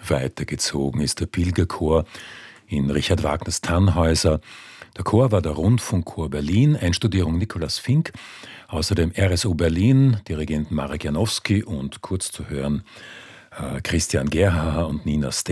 weitergezogen ist der Pilgerchor in Richard Wagners Tannhäuser. Der Chor war der Rundfunkchor Berlin, Einstudierung Nikolaus Fink, außerdem RSO Berlin, Dirigent Marek Janowski und kurz zu hören Christian Gerhaher und Nina Sten.